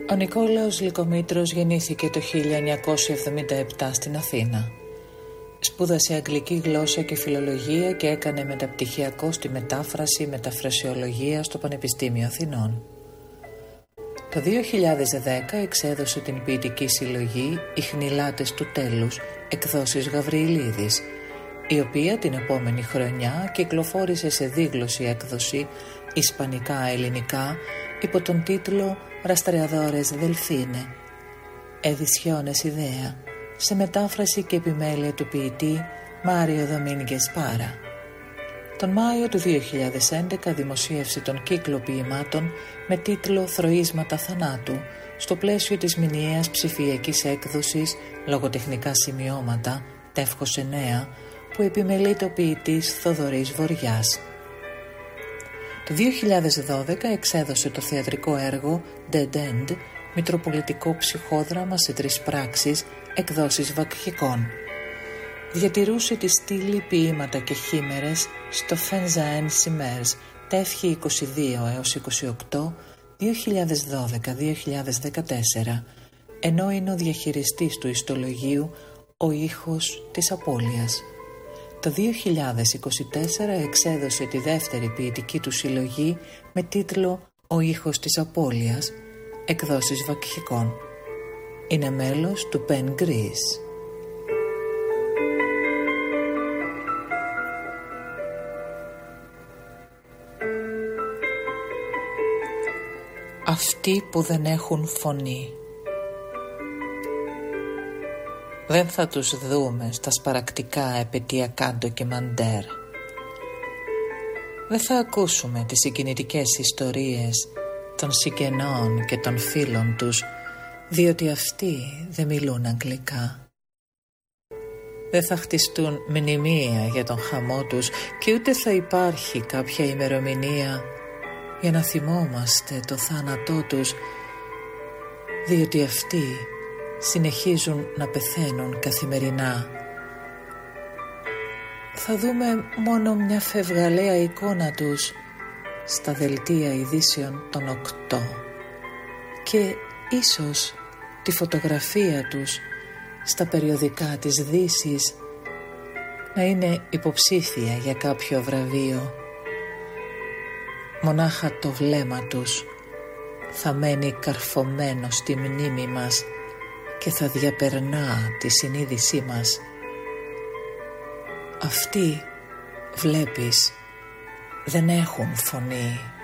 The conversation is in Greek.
Ο Νικόλαος Λυκομήτρος γεννήθηκε το 1977 στην Αθήνα. Σπούδασε αγγλική γλώσσα και φιλολογία και έκανε μεταπτυχιακό στη μετάφραση μεταφρασιολογία στο Πανεπιστήμιο Αθηνών. Το 2010 εξέδωσε την ποιητική συλλογή «Οι χνηλάτες του τέλους», εκδόσεις Γαβριηλίδης, η οποία την επόμενη χρονιά κυκλοφόρησε σε δίγλωση έκδοση ισπανικά-ελληνικά υπό τον τίτλο «Rastreadores del Cine», Ediciones Idea, σε μετάφραση και επιμέλεια του ποιητή Μάριο Δομίνγκες Πάρα. Τον Μάιο του 2011 δημοσίευσε τον κύκλο ποιημάτων με τίτλο «Θροίσματα θανάτου» στο πλαίσιο της μηνιαίας ψηφιακής έκδοσης «Λογοτεχνικά σημειώματα» τεύχος 9, που επιμελείται ο ποιητής Θοδωρής Βοριάς. Το 2012 εξέδωσε το θεατρικό έργο Dead End, μητροπολιτικό ψυχόδραμα σε 3 πράξεις, εκδόσεις Βακχικών. Διατηρούσε τη στήλη ποίηματα και χήμερες στο Fenzaen Simers, τεύχη 22 έως 28, 2012-2014, ενώ είναι ο διαχειριστής του ιστολογίου «Ο ήχος της απώλειας». Το 2024 εξέδωσε τη δεύτερη ποιητική του συλλογή με τίτλο «Ο ήχος της απώλειας», εκδόσεις Βακχικών. Είναι μέλος του Pen Greece. Αυτοί που δεν έχουν φωνή. Δεν θα τους δούμε στα σπαρακτικά επαιτειακά ντοκιμαντέρ. Δεν θα ακούσουμε τις συγκινητικές ιστορίες των συγγενών και των φίλων τους, διότι αυτοί δεν μιλούν αγγλικά. Δεν θα χτιστούν μνημεία για τον χαμό τους και ούτε θα υπάρχει κάποια ημερομηνία για να θυμόμαστε το θάνατό τους, διότι αυτοί συνεχίζουν να πεθαίνουν καθημερινά. Θα δούμε μόνο μια φευγαλαία εικόνα τους στα δελτία ειδήσεων των 8 και ίσως τη φωτογραφία τους στα περιοδικά της Δύσης να είναι υποψήφια για κάποιο βραβείο. Μονάχα το βλέμμα τους θα μένει καρφωμένο στη μνήμη μας και θα διαπερνά τη συνείδησή μας. Αυτοί, βλέπεις, δεν έχουν φωνή.